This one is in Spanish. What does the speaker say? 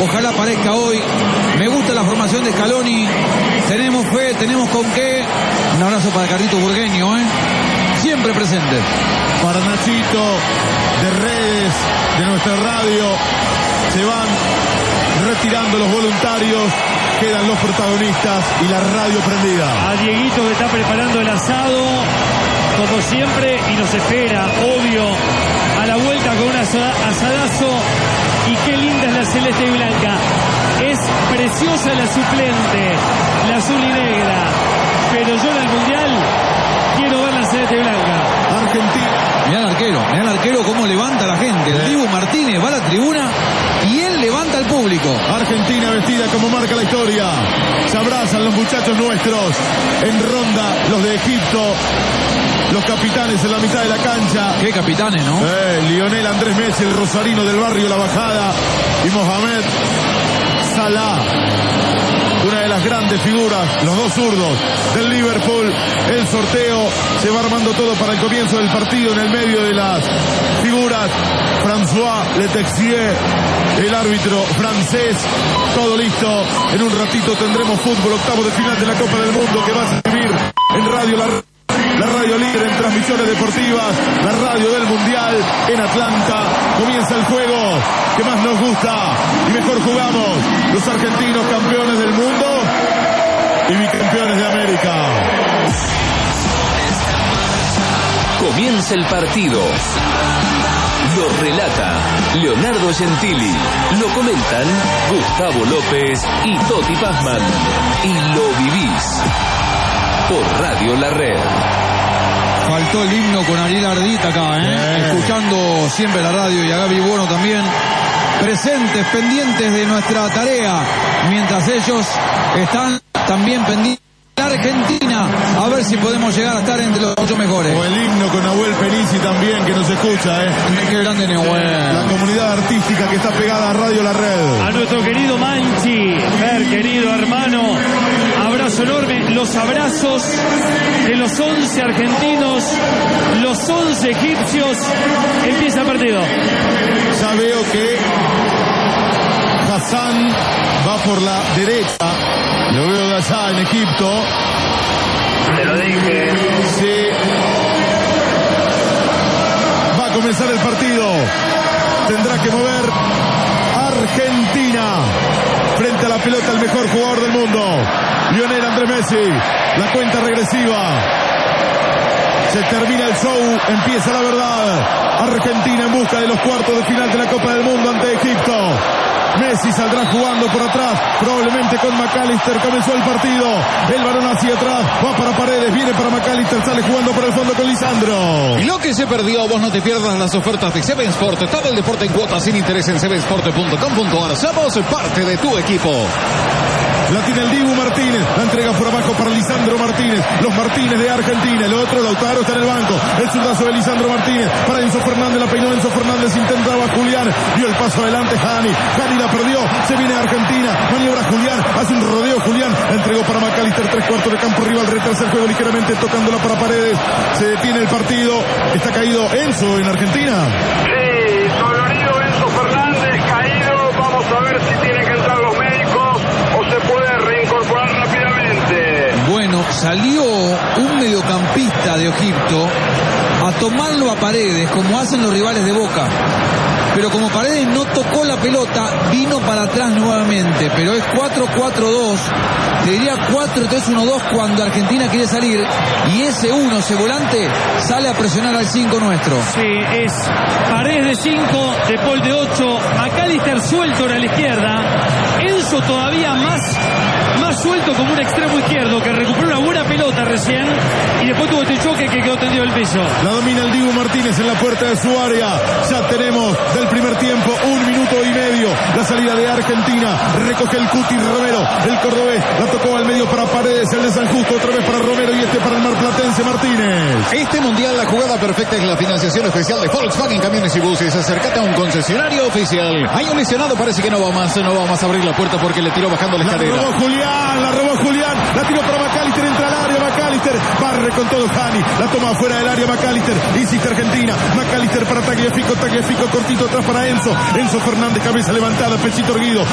Ojalá aparezca hoy. Me gusta la formación de Scaloni. Tenemos fe, tenemos con qué. Un abrazo para Carlito Burgueño, siempre presente. Para Nachito, de redes, de nuestra radio, se van retirando los voluntarios, quedan los protagonistas y la radio prendida. A Dieguito que está preparando el asado, como siempre, y nos espera, obvio, a la vuelta con un asadazo. Y qué linda es la celeste y blanca. Es preciosa la suplente, la azul y negra. Pero yo en el Mundial quiero ver la celeste y blanca. Argentina. Mirá el arquero cómo levanta a la gente. El Dibu Martínez va a la tribuna y él levanta al público. Argentina vestida como marca la historia. Se abrazan los muchachos nuestros. En ronda los de Egipto. Los capitanes en la mitad de la cancha. Qué capitanes, ¿no? Lionel Andrés Messi, el rosarino del barrio La Bajada. Y Mohamed Salah, una de las grandes figuras, los dos zurdos del Liverpool. El sorteo se va armando todo para el comienzo del partido. En el medio de las figuras, François Letexier, el árbitro francés. Todo listo. En un ratito tendremos fútbol, octavo de final de la Copa del Mundo, que va a vivir en Radio la radio líder en transmisiones deportivas, la radio del Mundial en Atlanta. Comienza el juego que más nos gusta y mejor jugamos. Los argentinos, campeones del mundo y bicampeones de América. Comienza el partido. Lo relata Leonardo Gentili. Lo comentan Gustavo López y Toti Pazman. Y lo vivís por Radio La Red. Faltó el himno con Ariel Ardita acá, escuchando siempre la radio, y a Gaby Bueno también, presentes, pendientes de nuestra tarea, mientras ellos están también pendientes de Argentina, a ver si podemos llegar a estar entre los 8 mejores. O el himno con Nahuel Penisi también, que nos escucha, Qué grande Nahuel. La comunidad artística que está pegada a Radio La Red. A nuestro querido Manchi, querido hermano, abrazo enorme. Los abrazos de los 11 argentinos, los 11 egipcios. Empieza el partido. Ya veo que Hassan va por la derecha. Lo veo de allá en Egipto. Te lo dije. Sí. Va a comenzar el partido. Tendrá que mover Argentina. Frente a la pelota el mejor jugador del mundo, Lionel Andrés Messi. La cuenta regresiva. Se termina el show, empieza la verdad. Argentina en busca de los cuartos de final de la Copa del Mundo ante Egipto. Messi saldrá jugando por atrás, probablemente con McAllister. Comenzó el partido, el balón hacia atrás, va para Paredes, viene para McAllister, sale jugando por el fondo con Lisandro. Y lo que se perdió, vos no te pierdas las ofertas de Seven Sport. Todo el deporte en cuotas sin interés en sevensport.com.ar. Somos parte de tu equipo. La tiene el Dibu Martínez, la entrega por abajo para Lisandro Martínez. Los Martínez de Argentina, el otro Lautaro está en el banco. El zurdazo de Lisandro Martínez para Enzo Fernández, la peinó Enzo Fernández, intentaba Julián, dio el paso adelante Hani la perdió, se viene a Argentina, maniobra Julián, hace un rodeo Julián, la entregó para McAllister, 3/4 de campo rival, retrasa el juego ligeramente tocándola para Paredes. Se detiene el partido, está caído Enzo en Argentina. Sí, dolorido Enzo Fernández, caído. Vamos a ver si tienen que entrar los médicos o se puede reincorporar rápidamente. Bueno, salió un mediocampista de Egipto a tomarlo a Paredes, como hacen los rivales de Boca. Pero como Paredes no tocó la pelota, vino para atrás nuevamente. Pero es 4-4-2, te diría 4-3-1-2 cuando Argentina quiere salir. Y ese volante, sale a presionar al 5 nuestro. Sí, es Paredes de 5, De Paul de 8, McAllister suelto a la izquierda, Enzo todavía más suelto como un extremo izquierdo que recuperó una buena pelota recién y después tuvo este choque que quedó tendido el piso. La domina el Dibu Martínez en la puerta de su área. Ya tenemos del primer tiempo 1 minuto y medio. La salida de Argentina, recoge el Cuti Romero, el cordobés, la tocó al medio para Paredes, el de San Justo, otra vez para Romero y para el marplatense Martínez. Este mundial, la jugada perfecta es la financiación especial de Volkswagen Camiones y Buses. Acércate a un concesionario oficial. Hay un lesionado, parece que no va más a abrir la puerta porque le tiró bajando la escalera. La robó Julián, la tiró para McAllister, entra al área McAllister, barre con todo Hani, la toma fuera del área McAllister, insiste Argentina, McAllister para Tagliafico, cortito atrás para Enzo Fernández, cabeza levantada, pechito erguido.